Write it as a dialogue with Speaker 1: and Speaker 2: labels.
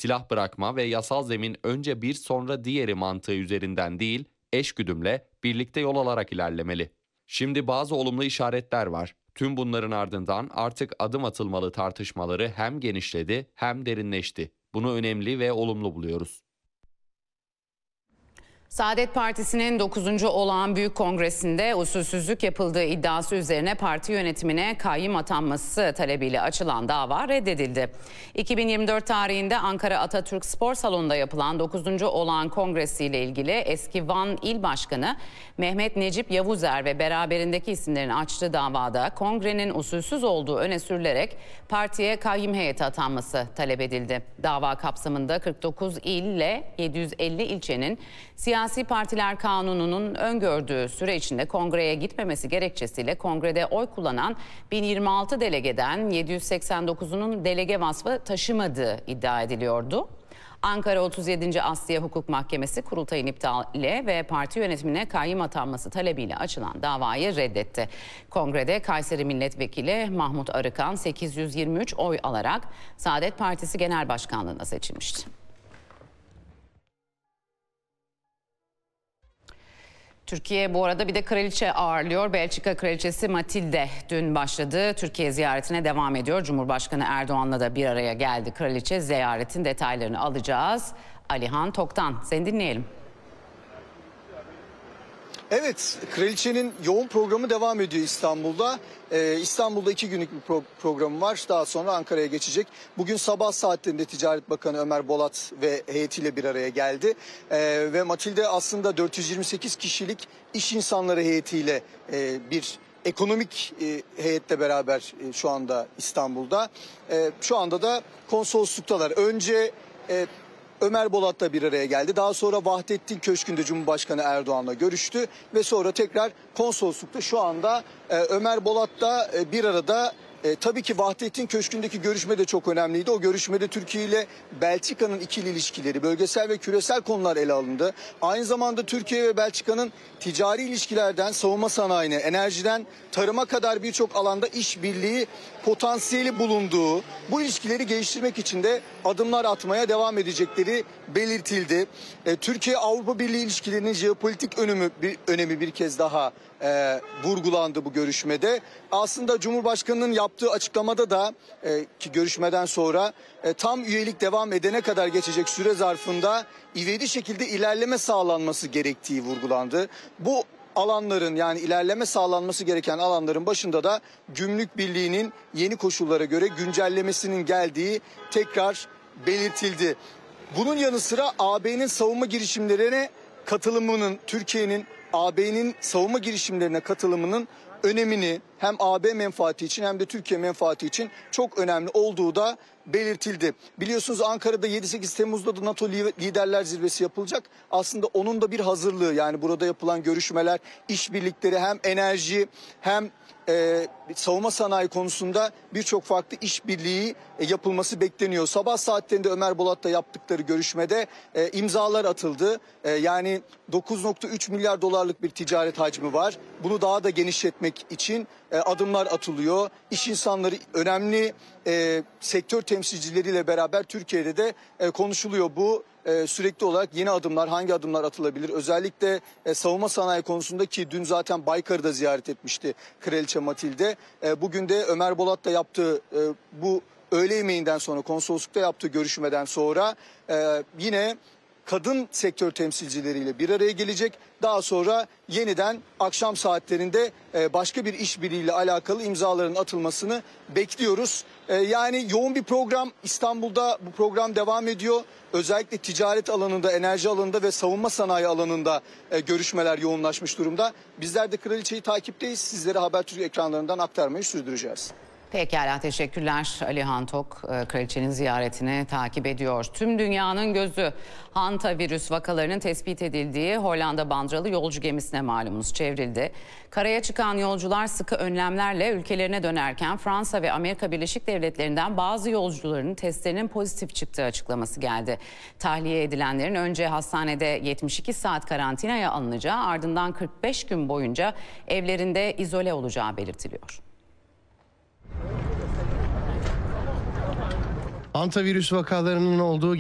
Speaker 1: Silah bırakma ve yasal zemin önce bir sonra diğeri mantığı üzerinden değil, eşgüdümle birlikte yol alarak ilerlemeli. Şimdi bazı olumlu işaretler var. Tüm bunların ardından artık adım atılmalı tartışmaları hem genişledi hem derinleşti. Bunu önemli ve olumlu buluyoruz.
Speaker 2: Saadet Partisi'nin 9. olağan büyük kongresinde usulsüzlük yapıldığı iddiası üzerine parti yönetimine kayyım atanması talebiyle açılan dava reddedildi. 2024 tarihinde Ankara Atatürk Spor Salonu'nda yapılan 9. olağan kongresiyle ilgili eski Van İl Başkanı Mehmet Necip Yavuzer ve beraberindeki isimlerin açtığı davada kongrenin usulsüz olduğu öne sürülerek partiye kayyım heyeti atanması talep edildi. Dava kapsamında 49 il ile 750 ilçenin Siyasi Partiler Kanunu'nun öngördüğü süre içinde kongreye gitmemesi gerekçesiyle kongrede oy kullanan 1026 delegeden 789'unun delege vasfı taşımadığı iddia ediliyordu. Ankara 37. Asliye Hukuk Mahkemesi kurultayın iptaliyle ve parti yönetimine kayyım atanması talebiyle açılan davayı reddetti. Kongrede Kayseri Milletvekili Mahmut Arıkan 823 oy alarak Saadet Partisi Genel Başkanlığı'na seçilmişti. Türkiye bu arada bir de kraliçe ağırlıyor. Belçika Kraliçesi Matilde dün başladı. Türkiye ziyaretine devam ediyor. Cumhurbaşkanı Erdoğan'la da bir araya geldi. Kraliçe ziyaretin detaylarını alacağız. Alihan Tok'tan seni dinleyelim.
Speaker 3: Evet, kraliçenin yoğun programı devam ediyor İstanbul'da. İstanbul'da 2 günlük bir programı var. Daha sonra Ankara'ya geçecek. Bugün sabah saatlerinde Ticaret Bakanı Ömer Bolat ve heyetiyle bir araya geldi. Ve Matilde aslında 428 kişilik iş insanları heyetiyle bir ekonomik heyetle beraber şu anda İstanbul'da. Şu anda da konsolosluktalar. Önce Ömer Bolat'la bir araya geldi. Daha sonra Vahdettin Köşkü'nde Cumhurbaşkanı Erdoğan'la görüştü ve sonra tekrar konsoloslukta şu anda Ömer Bolat'la bir arada. Tabii ki Vahdettin Köşkü'ndeki görüşme de çok önemliydi. O görüşmede Türkiye ile Belçika'nın ikili ilişkileri, bölgesel ve küresel konular ele alındı. Aynı zamanda Türkiye ve Belçika'nın ticari ilişkilerden savunma sanayine, enerjiden tarıma kadar birçok alanda işbirliği potansiyeli bulunduğu, bu ilişkileri geliştirmek için de adımlar atmaya devam edecekleri belirtildi. Türkiye-Avrupa Birliği ilişkilerinin jeopolitik önemi bir kez daha vurgulandı bu görüşmede. Aslında Cumhurbaşkanı'nın yaptığı açıklamada da ki görüşmeden sonra tam üyelik devam edene kadar geçecek süre zarfında ivedi şekilde ilerleme sağlanması gerektiği vurgulandı. Bu alanların, yani ilerleme sağlanması gereken alanların başında da Gümrük Birliği'nin yeni koşullara göre güncellemesinin geldiği tekrar belirtildi. Bunun yanı sıra AB'nin savunma girişimlerine katılımının, Türkiye'nin AB'nin savunma girişimlerine katılımının önemini hem AB menfaati için hem de Türkiye menfaati için çok önemli olduğu da belirtildi. Biliyorsunuz Ankara'da 7-8 Temmuz'da da NATO Liderler Zirvesi yapılacak. Aslında onun da bir hazırlığı, yani burada yapılan görüşmeler, işbirlikleri hem enerji hem savunma sanayi konusunda birçok farklı işbirliği yapılması bekleniyor. Sabah saatlerinde Ömer Bolat'la yaptıkları görüşmede imzalar atıldı. Yani 9,3 milyar dolarlık bir ticaret hacmi var. Bunu daha da genişletmek için adımlar atılıyor. İş insanları, önemli sektör temsilcileriyle beraber Türkiye'de de konuşuluyor bu. Sürekli olarak yeni adımlar, hangi adımlar atılabilir? Özellikle savunma sanayi konusunda, ki dün zaten Baykar'ı da ziyaret etmişti Kraliçe Matilde. Bugün de Ömer Bolat'la yaptığı bu öğle yemeğinden sonra, konsoloslukta yaptığı görüşmeden sonra yine kadın sektör temsilcileriyle bir araya gelecek. Daha sonra yeniden akşam saatlerinde başka bir işbirliğiyle alakalı imzaların atılmasını bekliyoruz. Yani yoğun bir program İstanbul'da, bu program devam ediyor. Özellikle ticaret alanında, enerji alanında ve savunma sanayi alanında görüşmeler yoğunlaşmış durumda. Bizler de kraliçeyi takipteyiz. Sizlere Habertürk ekranlarından aktarmayı sürdüreceğiz.
Speaker 2: Pekala, teşekkürler. Alihan Tok kraliçenin ziyaretini takip ediyor. Tüm dünyanın gözü hantavirüs vakalarının tespit edildiği Hollanda bandıralı yolcu gemisine malumunuz çevrildi. Karaya çıkan yolcular sıkı önlemlerle ülkelerine dönerken Fransa ve Amerika Birleşik Devletleri'nden bazı yolcuların testlerinin pozitif çıktığı açıklaması geldi. Tahliye edilenlerin önce hastanede 72 saat karantinaya alınacağı, ardından 45 gün boyunca evlerinde izole olacağı belirtiliyor.
Speaker 4: Hantavirüs vakalarının olduğu